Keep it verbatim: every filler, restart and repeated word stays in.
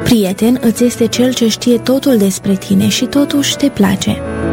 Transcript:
Prieten îți este cel ce știe totul despre tine și totuși te place.